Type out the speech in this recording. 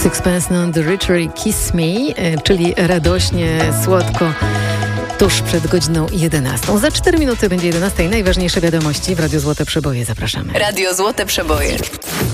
Sixpence None the Richer Kiss Me, czyli radośnie, słodko, tuż przed godziną 11. Za 4 minuty będzie 11. Najważniejsze wiadomości w Radiu Złote Przeboje. Zapraszamy. Radio Złote Przeboje.